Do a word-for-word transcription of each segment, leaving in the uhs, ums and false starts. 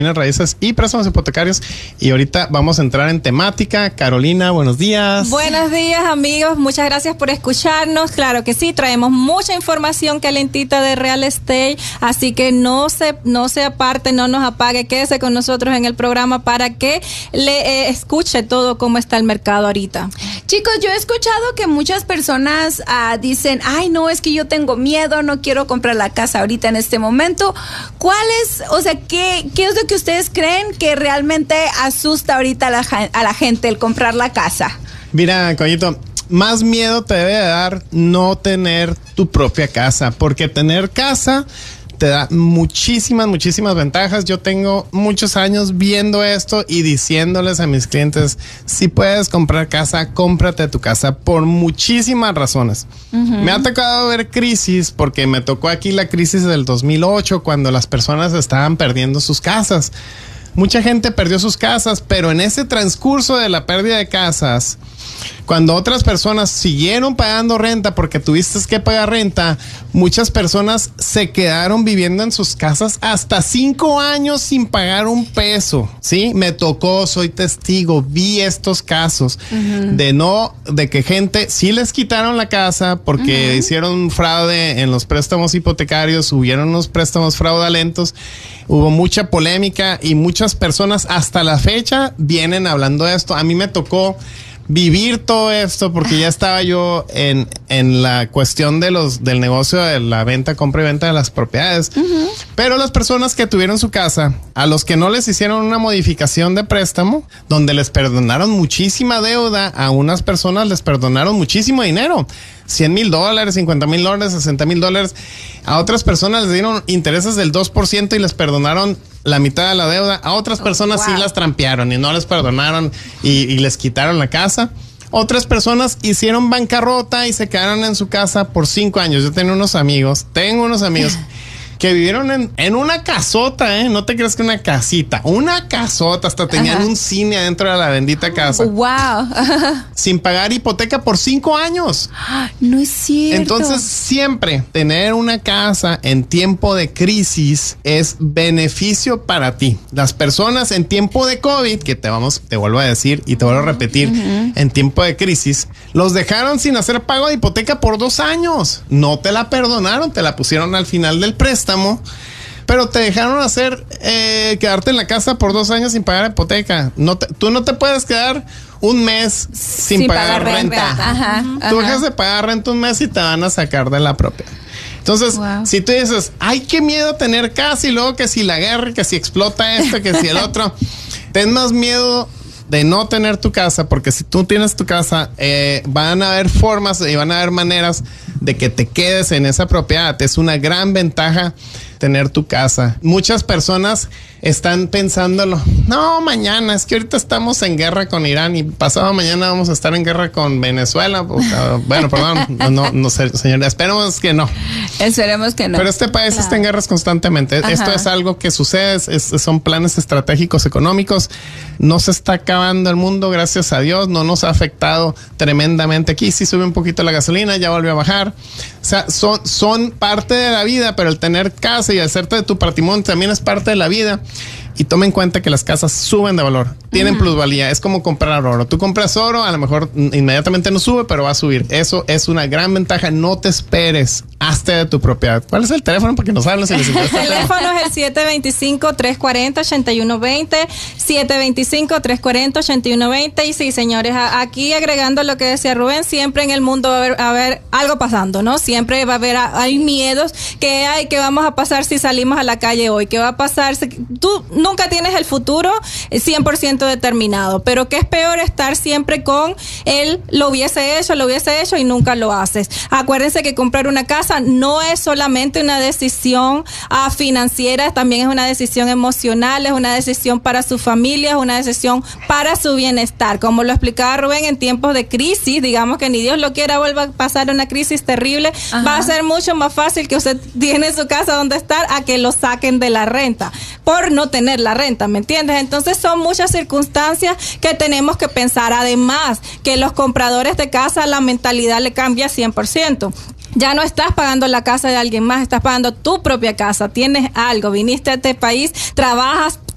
raíces y préstamos hipotecarios, y ahorita vamos a entrar en temática. Carolina, buenos días. Buenos días, amigos, muchas gracias por escucharnos. Claro que sí, traemos mucha información calentita de real estate, así que no se no se aparte, no nos apague, quédese con nosotros en el programa para que le eh, escuche todo cómo está el mercado ahorita. Chicos, yo he escuchado que muchas personas uh, dicen, ay, no, es que yo tengo miedo, no quiero comprar la casa ahorita en este momento. ¿Cuál es, o sea, qué, qué es lo que ustedes creen que realmente asusta ahorita a la, a la gente el comprar la casa? Mira, Coñito, más miedo te debe dar no tener tu propia casa, porque tener casa te da muchísimas, muchísimas ventajas. Yo tengo muchos años viendo esto y diciéndoles a mis clientes, si puedes comprar casa, cómprate tu casa por muchísimas razones. Uh-huh. Me ha tocado ver crisis, porque me tocó aquí la crisis del dos mil ocho, cuando las personas estaban perdiendo sus casas. Mucha gente perdió sus casas, pero en ese transcurso de la pérdida de casas, cuando otras personas siguieron pagando renta porque tuviste que pagar renta, muchas personas se quedaron viviendo en sus casas hasta cinco años sin pagar un peso, ¿sí? Me tocó, soy testigo, vi estos casos uh-huh. de no, de que gente sí les quitaron la casa porque uh-huh. hicieron un fraude en los préstamos hipotecarios, hubieron unos préstamos fraudulentos, hubo mucha polémica y muchas personas hasta la fecha vienen hablando de esto. A mí me tocó vivir todo esto porque ya estaba yo en, en la cuestión de los del negocio de la venta, compra y venta de las propiedades. Uh-huh. Pero las personas que tuvieron su casa, a los que no les hicieron una modificación de préstamo, donde les perdonaron muchísima deuda, a unas personas les perdonaron muchísimo dinero. cien mil dólares, cincuenta mil dólares, sesenta mil dólares. A otras personas les dieron intereses del dos por ciento y les perdonaron la mitad de la deuda. A otras personas oh, wow. sí las trampearon y no les perdonaron y, y les quitaron la casa. Otras personas hicieron bancarrota y se quedaron en su casa por cinco años. Yo tengo unos amigos, tengo unos amigos que vivieron en, en una casota, ¿eh? No te creas que una casita, una casota, hasta tenían Ajá. un cine adentro de la bendita casa. ¡Wow! Sin pagar hipoteca por cinco años. No es cierto. Entonces, siempre tener una casa en tiempo de crisis es beneficio para ti. Las personas en tiempo de COVID, que te vamos, te vuelvo a decir y te vuelvo a repetir, uh-huh. en tiempo de crisis, los dejaron sin hacer pago de hipoteca por dos años. No te la perdonaron, te la pusieron al final del préstamo. Pero te dejaron hacer eh, quedarte en la casa por dos años sin pagar hipoteca. No te, tú no te puedes quedar un mes sin, sin pagar, pagar renta. renta. Ajá, tú ajá. dejas de pagar renta un mes y te van a sacar de la propiedad. Entonces, wow. si tú dices, ay, qué miedo tener casa, y luego que si la guerra, que si explota esto, que si el otro, ten más miedo de no tener tu casa, porque si tú tienes tu casa, eh, van a haber formas y van a haber maneras de que te quedes en esa propiedad. Es una gran ventaja tener tu casa. Muchas personas están pensándolo, no, mañana, es que ahorita estamos en guerra con Irán y pasado mañana vamos a estar en guerra con Venezuela. O sea, bueno, perdón, no, no, no sé, señora, esperemos que no. Esperemos que no. Pero este país claro. está en guerras constantemente. Ajá. Esto es algo que sucede, es, es, son planes estratégicos económicos. No se está acabando el mundo, gracias a Dios, no nos ha afectado tremendamente. Aquí sí sube un poquito la gasolina, ya volvió a bajar. O sea, son, son parte de la vida, pero el tener casa y hacerte de tu patrimonio también es parte de la vida. Y toma en cuenta que las casas suben de valor, tienen uh-huh. plusvalía, es como comprar oro. Tú compras oro, a lo mejor inmediatamente no sube, pero va a subir. Eso es una gran ventaja. No te esperes, hazte de tu propiedad. ¿Cuál es el teléfono para que nos hables? El teléfono es el siete dos cinco, tres cuatro cero, ocho uno dos cero, siete dos cinco, tres cuatro cero, ocho uno dos cero. Y sí, señores, aquí agregando lo que decía Rubén, siempre en el mundo va a haber, a haber algo pasando, ¿no? Siempre va a haber, hay miedos, que hay, que vamos a pasar si salimos a la calle hoy, qué va a pasar si, tú nunca tienes el futuro cien por ciento determinado, pero que es peor estar siempre con él, lo hubiese hecho, lo hubiese hecho y nunca lo haces. Acuérdense que comprar una casa no es solamente una decisión uh, financiera, también es una decisión emocional, es una decisión para su familia, es una decisión para su bienestar. Como lo explicaba Rubén, en tiempos de crisis, digamos que ni Dios lo quiera, vuelva a pasar una crisis terrible, Ajá. va a ser mucho más fácil que usted tiene su casa donde estar a que lo saquen de la renta, por no tener la renta, ¿me entiendes? Entonces son muchas circunstancias que tenemos que pensar. Además, que los compradores de casa, la mentalidad le cambia cien por ciento. Ya no estás pagando la casa de alguien más, estás pagando tu propia casa. Tienes algo, viniste a este país, trabajas,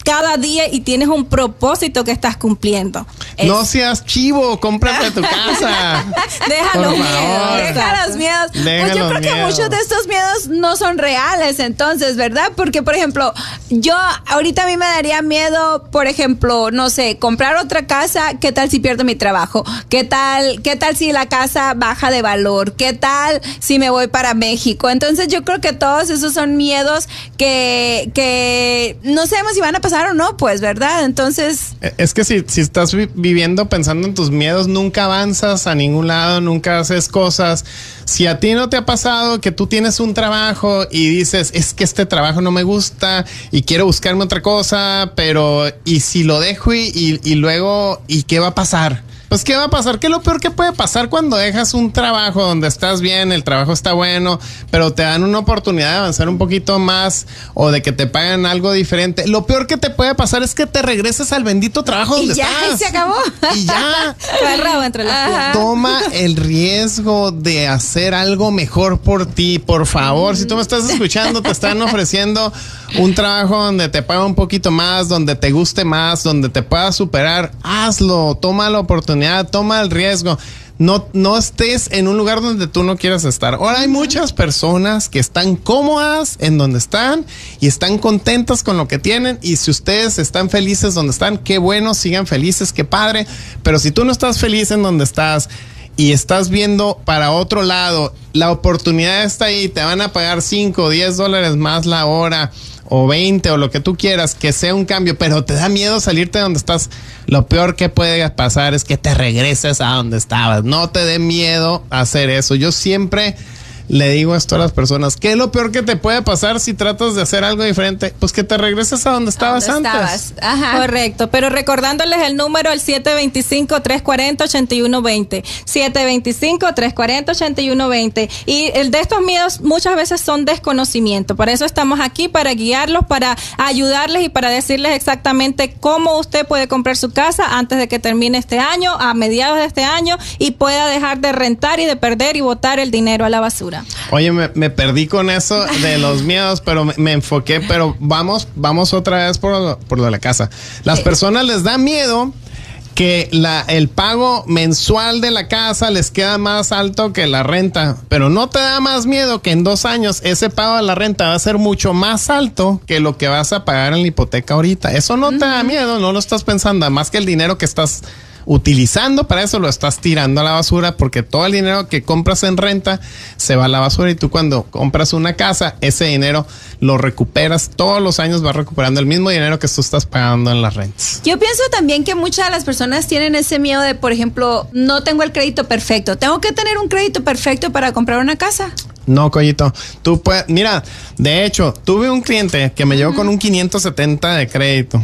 cada día y tienes un propósito que estás cumpliendo. No es... seas chivo, cómprate tu casa. Deja los miedos. Deja los miedos. Deja pues yo los creo miedos. que muchos de estos miedos no son reales, entonces, ¿verdad? Porque, por ejemplo, yo ahorita a mí me daría miedo, por ejemplo, no sé, comprar otra casa. ¿Qué tal si pierdo mi trabajo? ¿Qué tal, qué tal si la casa baja de valor? ¿Qué tal si me voy para México? Entonces, yo creo que todos esos son miedos que, que no sabemos si van a pasar o no, pues, ¿verdad? Entonces... Es que si, si estás vi- viviendo pensando en tus miedos, nunca avanzas a ningún lado, nunca haces cosas. Si a ti no te ha pasado que tú tienes un trabajo y dices, es que este trabajo no me gusta y quiero buscarme otra cosa, pero ¿y si lo dejo y, y, y luego, ¿y qué va a pasar? Pues, ¿qué va a pasar? ¿Qué es lo peor que puede pasar cuando dejas un trabajo donde estás bien, el trabajo está bueno, pero te dan una oportunidad de avanzar un poquito más o de que te pagan algo diferente? Lo peor que te puede pasar es que te regreses al bendito trabajo donde y ya, estás. y se acabó. Y ya. El rabo entre las piernas. Toma el riesgo de hacer algo mejor por ti, por favor. Si tú me estás escuchando, te están ofreciendo un trabajo donde te paga un poquito más, donde te guste más, donde te puedas superar, hazlo, toma la oportunidad, toma el riesgo. No, no estés en un lugar donde tú no quieras estar. Ahora hay muchas personas que están cómodas en donde están y están contentas con lo que tienen, y si ustedes están felices donde están, qué bueno, sigan felices, qué padre. Pero si tú no estás feliz en donde estás y estás viendo para otro lado, la oportunidad está ahí, te van a pagar cinco o diez dólares más la hora, o veinte, o lo que tú quieras, que sea un cambio, pero te da miedo salirte de donde estás. Lo peor que puede pasar es que te regreses a donde estabas. No te dé miedo hacer eso. Yo siempre le digo esto a las personas: ¿qué es lo peor que te puede pasar si tratas de hacer algo diferente? Pues que te regreses a donde estabas ¿Dónde antes. estabas? Ajá. Correcto, pero recordándoles el número, el siete dos cinco, tres cuatro cero, ocho uno dos cero. siete dos cinco, tres cuatro cero, ocho uno dos cero. Y el de estos miedos muchas veces son desconocimiento. Por eso estamos aquí, para guiarlos, para ayudarles y para decirles exactamente cómo usted puede comprar su casa antes de que termine este año, a mediados de este año, y pueda dejar de rentar y de perder y botar el dinero a la basura. Oye, me, me perdí con eso de los miedos, pero me, me enfoqué, pero vamos, vamos otra vez por lo, por lo de la casa. Las Sí. personas les da miedo que la, el pago mensual de la casa les queda más alto que la renta, pero no te da más miedo que en dos años ese pago de la renta va a ser mucho más alto que lo que vas a pagar en la hipoteca ahorita. Eso no uh-huh. te da miedo, no lo estás pensando, además que el dinero que estás utilizando para eso lo estás tirando a la basura, porque todo el dinero que compras en renta se va a la basura, y tú cuando compras una casa, ese dinero lo recuperas todos los años, vas recuperando el mismo dinero que tú estás pagando en las rentas. Yo pienso también que muchas de las personas tienen ese miedo de, por ejemplo, no tengo el crédito perfecto, tengo que tener un crédito perfecto para comprar una casa. No, Collito, tú puedes, mira, de hecho, tuve un cliente que me llegó uh-huh. con un quinientos setenta de crédito.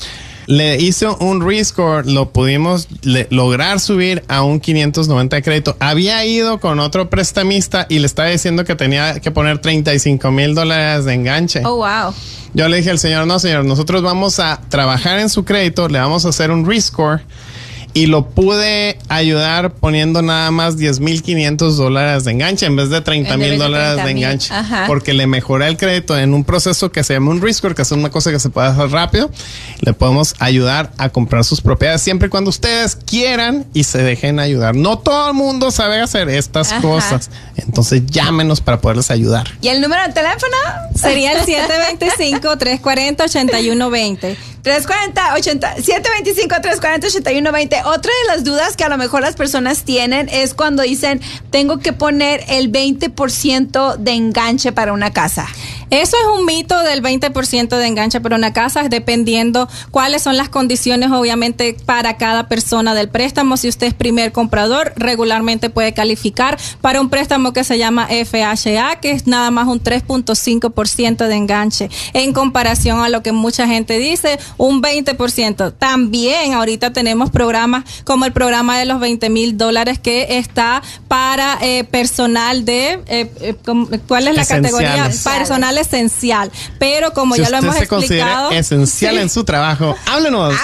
Le hice un rescore, lo pudimos le, lograr subir a un quinientos noventa de crédito. Había ido con otro prestamista y le estaba diciendo que tenía que poner treinta y cinco mil dólares de enganche. Oh, wow. Yo le dije al señor, no, señor, nosotros vamos a trabajar en su crédito, le vamos a hacer un rescore. Y lo pude ayudar poniendo nada más diez mil quinientos dólares de enganche en vez de treinta mil dólares de enganche. Ajá. Porque le mejoré el crédito en un proceso que se llama un rescore, que es una cosa que se puede hacer rápido. Le podemos ayudar a comprar sus propiedades siempre y cuando ustedes quieran y se dejen ayudar. No todo el mundo sabe hacer estas Ajá. cosas. Entonces llámenos para poderles ayudar. ¿Y el número de teléfono? Sería el siete dos cinco, tres cuatro cero, ocho uno dos cero. tres cuatro cero, ochenta, siete dos cinco, tres cuatro cero, ocho uno dos cero. Otra de las dudas que a lo mejor las personas tienen es cuando dicen, tengo que poner el veinte por ciento de enganche para una casa. Eso es un mito del veinte por ciento de enganche para una casa, dependiendo cuáles son las condiciones, obviamente, para cada persona del préstamo. Si usted es primer comprador, regularmente puede calificar para un préstamo que se llama F H A, que es nada más un tres punto cinco por ciento de enganche, en comparación a lo que mucha gente dice, un veinte por ciento. También ahorita tenemos programas como el programa de los veinte mil dólares, que está para eh, personal de, eh, eh, ¿cuál es la categoría? Personal esencial, pero como si ya lo hemos se explicado, considera esencial sí. en su trabajo, háblenos. Háblenos.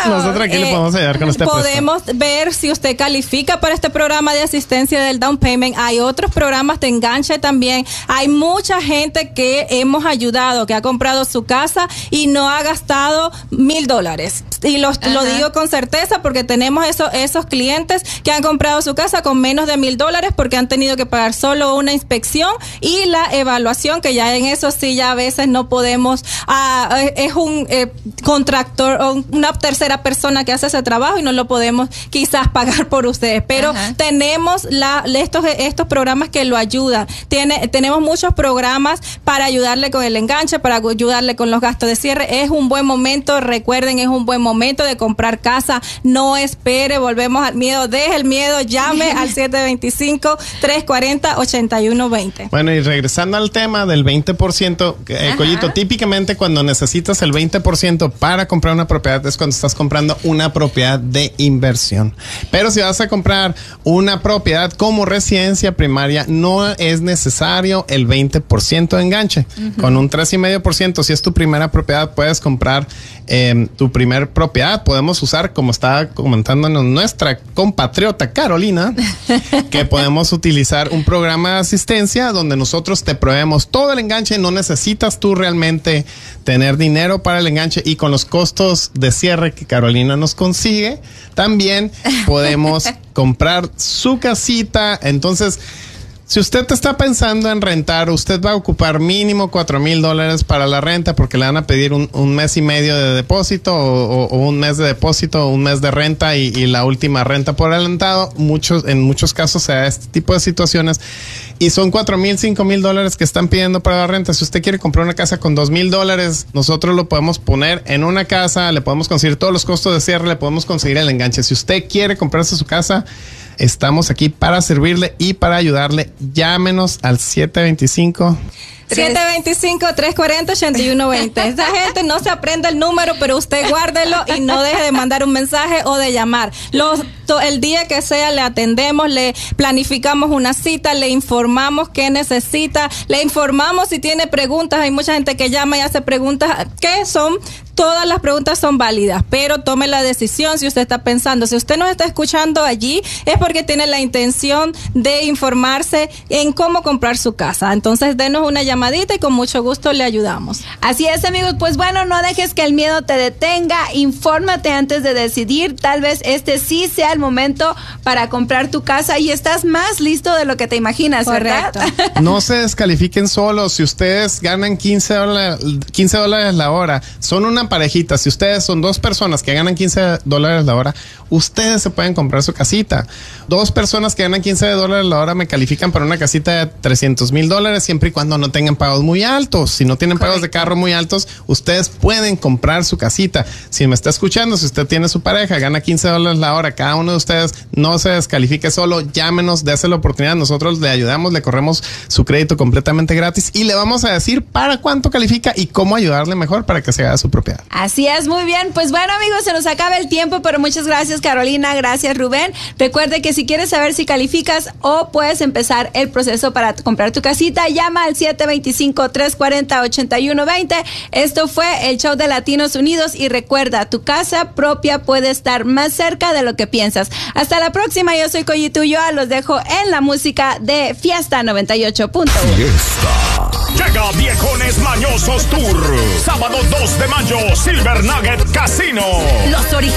Nosotros aquí le podemos ayudar con este Podemos préstamo. ver si usted califica para este programa de asistencia del down payment. Hay otros programas de enganche también. Hay mucha gente que hemos ayudado, que ha comprado su casa y no ha gastado mil dólares. Y los, lo digo con certeza porque tenemos eso, esos clientes que han comprado su casa con menos de mil dólares porque han tenido que pagar solo una inspección y la evaluación, que ya en eso sí ya a veces no podemos, uh, es un eh, contractor o una tercera persona que hace ese trabajo y no lo podemos quizás pagar por ustedes, pero Ajá. tenemos la, estos, estos programas que lo ayudan. Tiene, tenemos muchos programas para ayudarle con el enganche, para ayudarle con los gastos de cierre. Es un buen momento, recuerden, es un buen momento de comprar casa. No espere, volvemos al miedo, deje el miedo, llame al siete dos cinco, tres cuatro cero, ocho uno dos cero. Bueno, y regresando al tema del veinte por ciento, eh, Collito, típicamente cuando necesitas el veinte por ciento para comprar una propiedad es cuando estás comprando una propiedad de inversión. Pero si vas a comprar una propiedad como residencia primaria, no es necesario el veinte por ciento de enganche. Uh-huh. Con un tres coma cinco por ciento, si es tu primera propiedad, puedes comprar eh, tu primer propiedad. Podemos usar, como estaba comentándonos nuestra compatriota Carolina, que podemos utilizar un programa de asistencia donde nosotros te proveemos todo el enganche. No necesitas tú realmente tener dinero para el enganche, y con los costos de cierre que Carolina nos consigue, también podemos comprar su casita. Entonces, si usted te está pensando en rentar, usted va a ocupar mínimo cuatro mil dólares para la renta porque le van a pedir un, un mes y medio de depósito o, o, o un mes de depósito o un mes de renta y, y la última renta por adelantado. Muchos, en muchos casos se da este tipo de situaciones y son cuatro mil, cinco mil dólares que están pidiendo para la renta. Si usted quiere comprar una casa con dos mil dólares, nosotros lo podemos poner en una casa, le podemos conseguir todos los costos de cierre, le podemos conseguir el enganche. Si usted quiere comprarse su casa, estamos aquí para servirle y para ayudarle. Llámenos al siete dos cinco siete dos cinco, tres cuatro cero, ocho uno dos cero. Esa gente no se aprende el número, pero usted guárdelo y no deje de mandar un mensaje o de llamar. Los, to, el día que sea le atendemos, le planificamos una cita, le informamos qué necesita, le informamos si tiene preguntas. Hay mucha gente que llama y hace preguntas que son, todas las preguntas son válidas, pero tome la decisión si usted está pensando. Si usted nos está escuchando allí, es porque tiene la intención de informarse en cómo comprar su casa. Entonces, denos una llamada y con mucho gusto le ayudamos. Así es, amigos. Pues bueno, no dejes que el miedo te detenga. Infórmate antes de decidir. Tal vez este sí sea el momento para comprar tu casa y estás más listo de lo que te imaginas, Correcto. ¿verdad? No se descalifiquen solos. Si ustedes ganan quince dólares la hora, son una parejita. Si ustedes son dos personas que ganan quince dólares la hora, ustedes se pueden comprar su casita. Dos personas que ganan quince dólares la hora me califican para una casita de trescientos mil dólares siempre y cuando no tengan pagos muy altos. Si no tienen Correcto. Pagos de carro muy altos, ustedes pueden comprar su casita. Si me está escuchando, si usted tiene su pareja, gana quince dólares la hora, cada uno de ustedes no se descalifique solo, llámenos, dése la oportunidad, nosotros le ayudamos, le corremos su crédito completamente gratis y le vamos a decir para cuánto califica y cómo ayudarle mejor para que se haga su propiedad. Así es, muy bien. Pues bueno, amigos, se nos acaba el tiempo, pero muchas gracias, Carolina, gracias, Rubén. Recuerde que si quieres saber si calificas o puedes empezar el proceso para comprar tu casita, llama al siete dos cinco, tres cuatro cero, ocho uno dos cero. Esto fue el show de Latinos Unidos y recuerda, tu casa propia puede estar más cerca de lo que piensas. Hasta la próxima, yo soy Collito Ulloa, los dejo en la música de Fiesta noventa y ocho punto uno. Fiesta. Llega Viejones Mañosos Tour, sábado dos de mayo, Silver Nugget Casino. Los